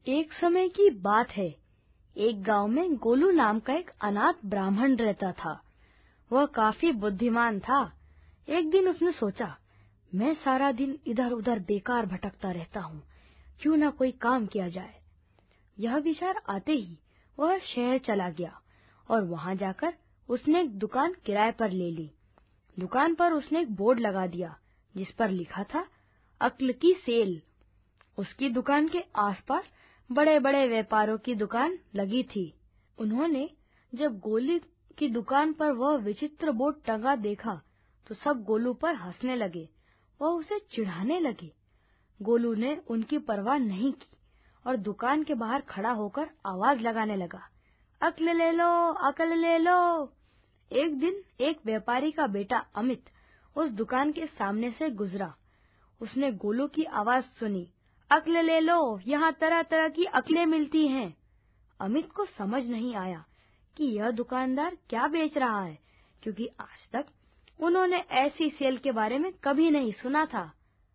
एक समय की बात है। एक गांव में गोलू नाम का एक अनाथ ब्राह्मण रहता था। वह काफी बुद्धिमान था। एक दिन उसने सोचा, मैं सारा दिन इधर उधर बेकार भटकता रहता हूँ, क्यों न कोई काम किया जाए। यह विचार आते ही वह शहर चला गया और वहां जाकर उसने एक दुकान किराए पर ले ली। दुकान पर उसने एक बोर्ड लगा दिया जिस पर लिखा था, अक्ल की सेल। उसकी दुकान के आसपास बड़े बड़े व्यापारों की दुकान लगी थी। उन्होंने जब गोलू की दुकान पर वह विचित्र बोर्ड टंगा देखा तो सब गोलू पर हंसने लगे। वह उसे चिढ़ाने लगे। गोलू ने उनकी परवाह नहीं की और दुकान के बाहर खड़ा होकर आवाज लगाने लगा, अक्ल ले लो, अक्ल ले लो। एक दिन एक व्यापारी का बेटा अमित उस दुकान के सामने से गुजरा। उसने गोलू की आवाज सुनी, अक्ल ले लो, यहाँ तरह तरह की अक्लें मिलती हैं। अमित को समझ नहीं आया कि यह दुकानदार क्या बेच रहा है, क्योंकि आज तक उन्होंने ऐसी सेल के बारे में कभी नहीं सुना था।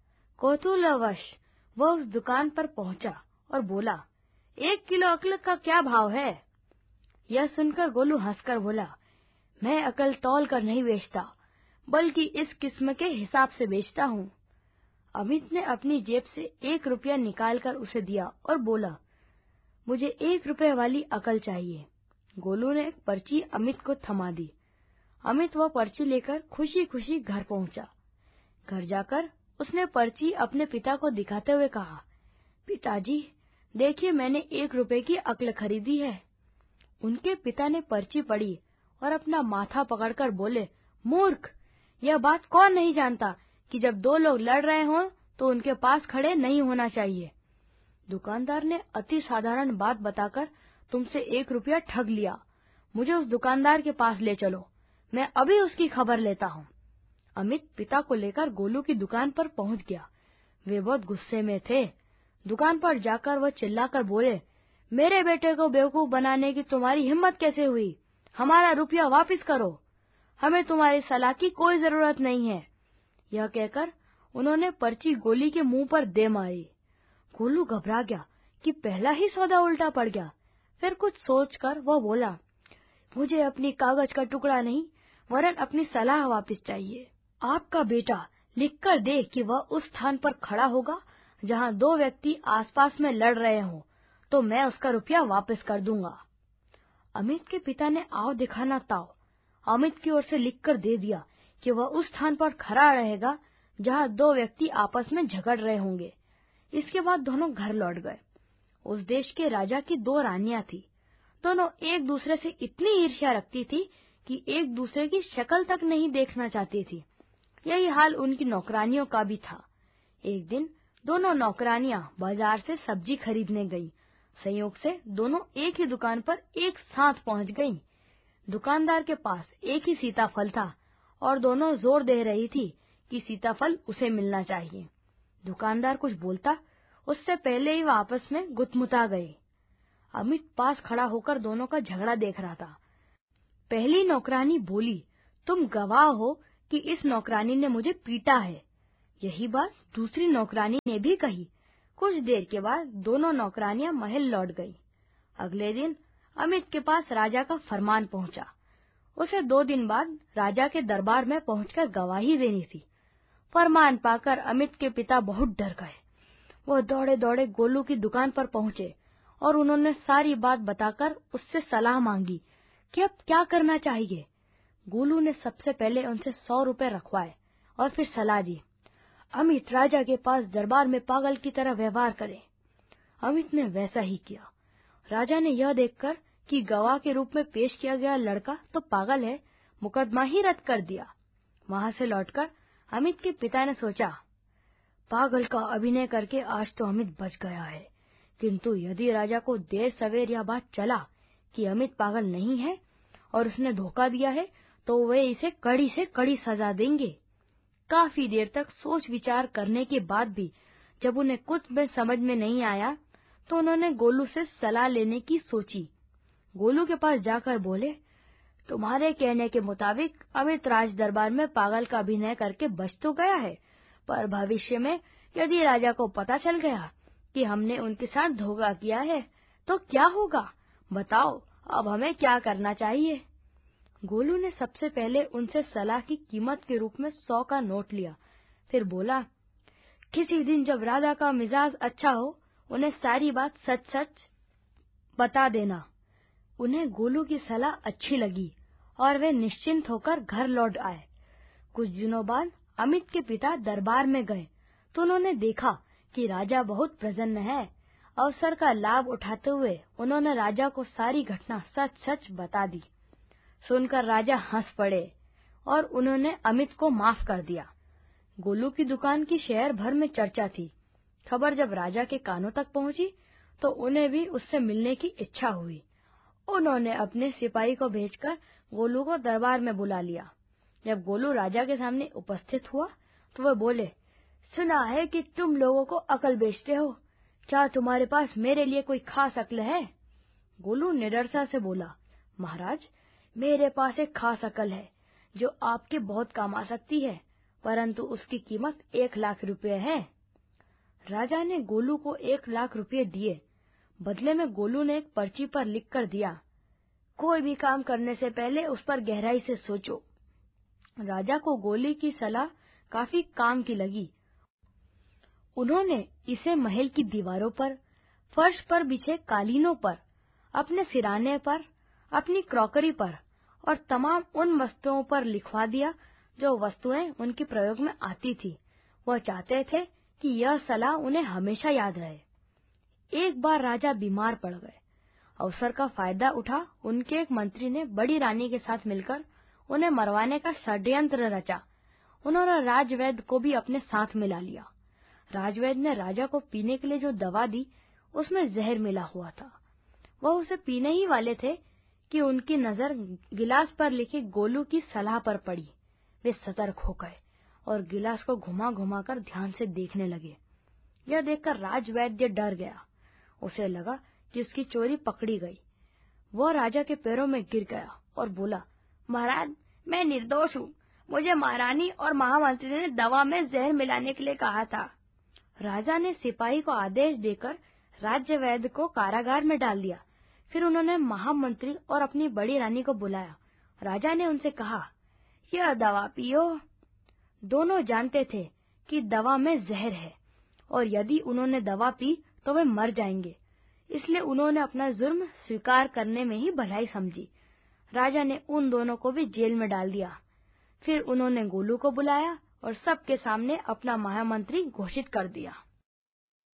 कौतूहलवश वह उस दुकान पर पहुंचा और बोला, 1 किलो अक्ल का क्या भाव है? यह सुनकर गोलू हंसकर बोला, मैं अक्ल तौल कर नहीं बेचता, बल्कि इस किस्म के हिसाब से बेचता हूँ। अमित ने अपनी जेब से 1 रुपया निकालकर उसे दिया और बोला, मुझे 1 रुपये वाली अक्ल चाहिए। गोलू ने एक पर्ची अमित को थमा दी। अमित वह पर्ची लेकर खुशी खुशी घर पहुंचा। घर जाकर उसने पर्ची अपने पिता को दिखाते हुए कहा, पिताजी, देखिए मैंने 1 रुपये की अक्ल खरीदी है। उनके पिता ने पर्ची पढ़ी और अपना माथा पकड़कर बोले, मूर्ख, यह बात कौन नहीं जानता कि जब 2 लोग लड़ रहे हों तो उनके पास खड़े नहीं होना चाहिए। दुकानदार ने अति साधारण बात बताकर तुमसे 1 रुपया ठग लिया। मुझे उस दुकानदार के पास ले चलो, मैं अभी उसकी खबर लेता हूँ। अमित पिता को लेकर गोलू की दुकान पर पहुंच गया। वे बहुत गुस्से में थे। दुकान पर जाकर वह चिल्लाकर बोले, मेरे बेटे को बेवकूफ बनाने की तुम्हारी हिम्मत कैसे हुई? हमारा रुपया वापस करो, हमें तुम्हारी सलाह की कोई जरूरत नहीं है। यह कहकर उन्होंने पर्ची गोली के मुंह पर दे मारी। गोलू घबरा गया कि पहला ही सौदा उल्टा पड़ गया। फिर कुछ सोचकर वह बोला, मुझे अपनी कागज का टुकड़ा नहीं, वरन अपनी सलाह वापस चाहिए। आपका बेटा लिखकर दे कि वह उस स्थान पर खड़ा होगा जहां 2 व्यक्ति आसपास में लड़ रहे हों, तो मैं उसका रुपया वापस कर दूंगा। अमित के पिता ने आव दिखाना ताव अमित की ओर से लिखकर दे दिया कि वह उस स्थान पर खड़ा रहेगा जहां 2 व्यक्ति आपस में झगड़ रहे होंगे। इसके बाद दोनों घर लौट गए। उस देश के राजा की 2 रानियां थी। दोनों एक दूसरे से इतनी ईर्ष्या रखती थी कि एक दूसरे की शक्ल तक नहीं देखना चाहती थी। यही हाल उनकी नौकरानियों का भी था। एक दिन दोनों नौकरानियां बाजार से सब्जी खरीदने गईं। संयोग से दोनों एक ही दुकान पर एक साथ पहुंच गईं। दुकानदार के पास एक ही सीताफल था और दोनों जोर दे रही थी कि सीताफल उसे मिलना चाहिए। दुकानदार कुछ बोलता उससे पहले ही वह आपस में गुतमुता गए। अमित पास खड़ा होकर दोनों का झगड़ा देख रहा था। पहली नौकरानी बोली, तुम गवाह हो कि इस नौकरानी ने मुझे पीटा है। यही बात दूसरी नौकरानी ने भी कही। कुछ देर के बाद दोनों नौकरानियां महल लौट गईं। अगले दिन अमित के पास राजा का फरमान पहुंचा। उसे 2 दिन बाद राजा के दरबार में पहुंचकर गवाही देनी थी। फरमान पाकर अमित के पिता बहुत डर गए। वह दौड़े दौड़े गोलू की दुकान पर पहुंचे और उन्होंने सारी बात बताकर उससे सलाह मांगी कि अब क्या करना चाहिए। गोलू ने सबसे पहले उनसे 100 रुपए रखवाए और फिर सलाह दी, अमित राजा के पास दरबार में पागल की तरह व्यवहार करे। अमित ने वैसा ही किया। राजा ने यह देखकर कि गवाह के रूप में पेश किया गया लड़का तो पागल है, मुकदमा ही रद्द कर दिया। वहां से लौटकर अमित के पिता ने सोचा, पागल का अभिनय करके आज तो अमित बच गया है, किंतु यदि राजा को देर सवेर यह बात चला कि अमित पागल नहीं है और उसने धोखा दिया है, तो वे इसे कड़ी से कड़ी सजा देंगे। काफी देर तक सोच विचार करने के बाद भी जब उन्हें कुछ भी समझ में नहीं आया, तो उन्होंने गोलू से सलाह लेने की सोची। गोलू के पास जाकर बोले, तुम्हारे कहने के मुताबिक अमित राज दरबार में पागल का अभिनय करके बच तो गया है, पर भविष्य में यदि राजा को पता चल गया कि हमने उनके साथ धोखा किया है, तो क्या होगा? बताओ, अब हमें क्या करना चाहिए? गोलू ने सबसे पहले उनसे सलाह की कीमत के रूप में 100 का नोट लिया। फिर बोला, किसी दिन जब राजा का मिजाज अच्छा हो, उन्हें सारी बात सच सच बता देना। उन्हें गोलू की सलाह अच्छी लगी और वे निश्चिंत होकर घर लौट आए। कुछ दिनों बाद अमित के पिता दरबार में गए तो उन्होंने देखा कि राजा बहुत प्रसन्न है। अवसर का लाभ उठाते हुए उन्होंने राजा को सारी घटना सच सच बता दी। सुनकर राजा हंस पड़े और उन्होंने अमित को माफ कर दिया। गोलू की दुकान की शहर भर में चर्चा थी। खबर जब राजा के कानों तक पहुंची तो उन्हें भी उससे मिलने की इच्छा हुई। उन्होंने अपने सिपाही को भेजकर गोलू को दरबार में बुला लिया। जब गोलू राजा के सामने उपस्थित हुआ तो वह बोले, सुना है कि तुम लोगों को अकल बेचते हो। क्या तुम्हारे पास मेरे लिए कोई खास अक्ल है? गोलू निडरता से बोला, महाराज, मेरे पास एक खास अकल है जो आपके बहुत काम आ सकती है, परंतु उसकी कीमत 1 लाख रुपए है। राजा ने गोलू को 1 लाख रुपए दिए। बदले में गोलू ने एक पर्ची पर लिख कर दिया, कोई भी काम करने से पहले उस पर गहराई से सोचो। राजा को गोली की सलाह काफी काम की लगी। उन्होंने इसे महल की दीवारों पर, फर्श पर बिछे कालीनों पर, अपने सिराने पर, अपनी क्रॉकरी पर और तमाम उन वस्तुओं पर लिखवा दिया जो वस्तुएं उनके प्रयोग में आती थी। वह चाहते थे कि यह सलाह उन्हें हमेशा याद रहे। एक बार राजा बीमार पड़ गए। अवसर का फायदा उठा उनके एक मंत्री ने बड़ी रानी के साथ मिलकर उन्हें मरवाने का षड्यंत्र रचा। उन्होंने राजवैद्य को भी अपने साथ मिला लिया। राजवैद्य ने राजा को पीने के लिए जो दवा दी, उसमें जहर मिला हुआ था। वह उसे पीने ही वाले थे कि उनकी नजर गिलास पर लिखी गोलू की सलाह पर पड़ी। वे सतर्क हो गए और गिलास को घुमा घुमा कर ध्यान से देखने लगे। यह देखकर राजवैद्य डर गया। उसे लगा कि उसकी चोरी पकड़ी गई। वह राजा के पैरों में गिर गया और बोला, महाराज, मैं निर्दोष हूँ। मुझे महारानी और महामंत्री ने दवा में जहर मिलाने के लिए कहा था। राजा ने सिपाही को आदेश देकर राज्यवैद्य को कारागार में डाल दिया। फिर उन्होंने महामंत्री और अपनी बड़ी रानी को बुलाया। राजा ने उनसे कहा, यह दवा पियो। दोनों जानते थे कि दवा में जहर है और यदि उन्होंने दवा पी तो वे मर जाएंगे। इसलिए उन्होंने अपना जुर्म स्वीकार करने में ही भलाई समझी। राजा ने उन दोनों को भी जेल में डाल दिया। फिर उन्होंने गोलू को बुलाया और सबके सामने अपना महामंत्री घोषित कर दिया।